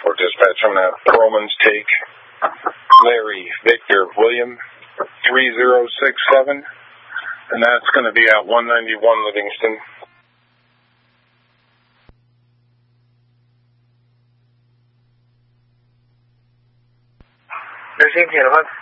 for dispatch. I'm going to have Perlman's take Larry Victor William 3067, and that's going to be at 191 Livingston. There's 18 1.